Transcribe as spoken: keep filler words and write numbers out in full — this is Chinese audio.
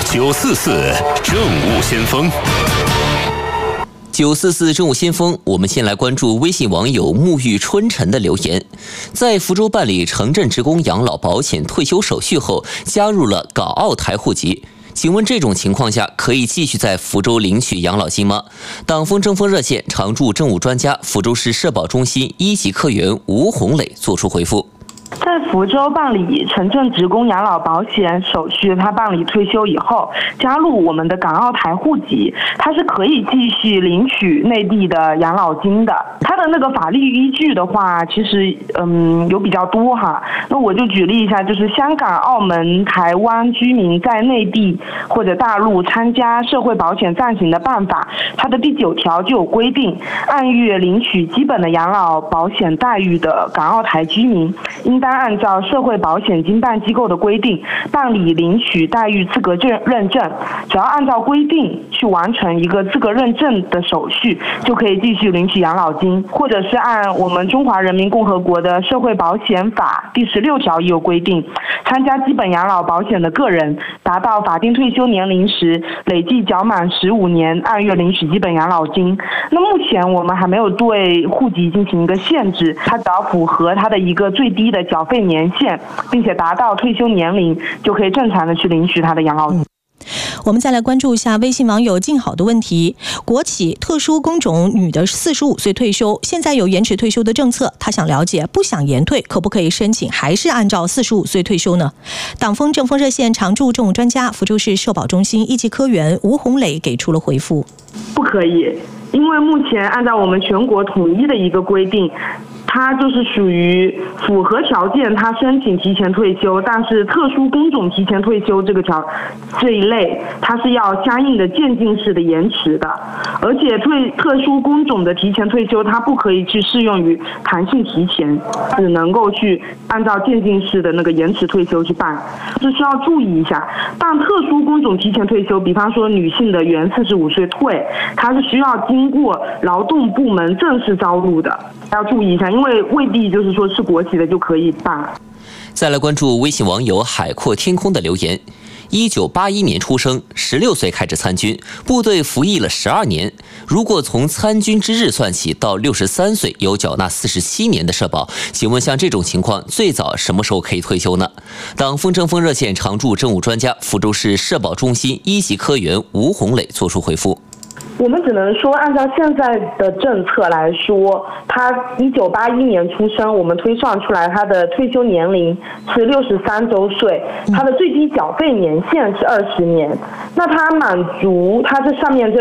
九四四政务先锋。 九四四政务先锋，我们先来关注微信网友沐浴春晨的留言。在福州办理城镇职工养老保险退休手续后，加入了港澳台户籍。请问这种情况下，可以继续在福州领取养老金吗？党风政风热线常驻政务专家、福州市社保中心一级科员吴红磊作出回复。 在福州办理城镇职工养老保险手续，他办理退休以后，加入我们的港澳台户籍，他是可以继续领取内地的养老金的。他的那个法律依据的话，其实嗯有比较多哈。那我就举例一下，就是香港、澳门、台湾居民在内地或者大陆参加社会保险暂行的办法，它的第九条就有规定，按月领取基本的养老保险待遇的港澳台居民，应当按照社会保险经办机构的规定办理领取待遇资格证认证，只要按照规定去完成一个资格认证的手续，就可以继续领取养老金。或者是按我们中华人民共和国的社会保险法第十六条也有规定，参加基本养老保险的个人达到法定退休年龄时，累计缴满十五年，按月领取基本养老金。那目前我们还没有对户籍进行一个限制，它只要符合它的一个最低的缴费年限，并且达到退休年龄，就可以正常的去领取它的养老金。 我们再来关注一下微信网友静好的问题。国企特殊工种女的四十五岁退休，现在有延迟退休的政策，她想了解不想延退可不可以申请还是按照四十五岁退休呢？党风政风热线常驻政务专家、福州市社保中心一级科员吴红磊给出了回复。 不可以，因为目前按照我们全国统一的一个规定，它就是属于符合条件，他申请提前退休，但是特殊工种提前退休这个条这一类，它是要相应的渐进式的延迟的，而且退特殊工种的提前退休，它不可以去适用于弹性提前，只能够去按照渐进式的那个延迟退休去办。这需要注意一下，办特殊工种提前退休，比方说女性的原四十五岁退，它是需要经过劳动部门正式招录的，要注意一下。因为未必就是说是国企的就可以办。 再来关注微信网友海阔天空的留言。一九八一年出生，十六岁开始参军，部队服役了十二年。如果从参军之日算起，到六十三岁有缴纳四十七年的社保，请问像这种情况，最早什么时候可以退休呢？党风政风热线常驻政务专家、福州市社保中心一级科员吴红磊作出回复。 我们只能说，按照现在的政策来说，他一九八一年出生，我们推算出来他的退休年龄是六十三周岁，他的最低缴费年限是二十年。那他满足他这上面这